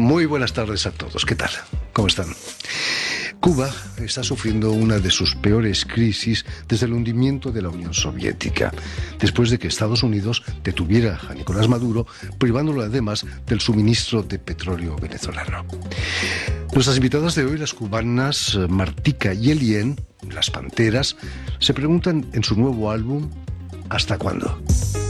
Muy buenas tardes a todos. ¿Qué tal? ¿Cómo están? Cuba está sufriendo una de sus peores crisis desde el hundimiento de la Unión Soviética, después de que Estados Unidos detuviera a Nicolás Maduro, privándolo además del suministro de petróleo venezolano. Nuestras invitadas de hoy, las cubanas Martika y Elien, las Panteras, se preguntan en su nuevo álbum ¿hasta cuándo?